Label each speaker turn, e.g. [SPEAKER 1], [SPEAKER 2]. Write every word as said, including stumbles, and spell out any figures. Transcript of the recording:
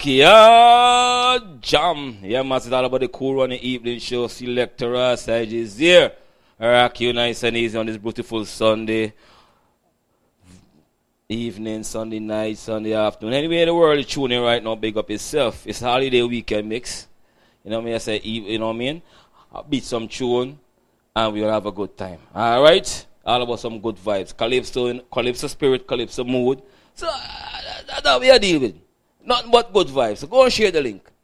[SPEAKER 1] Backyard Jam. Yeah, man, it's all about the cool running evening show. Selector Sage is here. Rock you nice and easy on this beautiful Sunday evening, Sunday night, Sunday afternoon. Anyway, in the world is tuning right now, big up itself. It's holiday weekend mix. You know what I mean? I say, you know what I mean? I'll beat some tune and we'll have a good time. All right? All about some good vibes. Calypso, Calypso spirit, Calypso mood. So, uh, that's what we are dealing with. Nothing but good vibes. So go and share the link.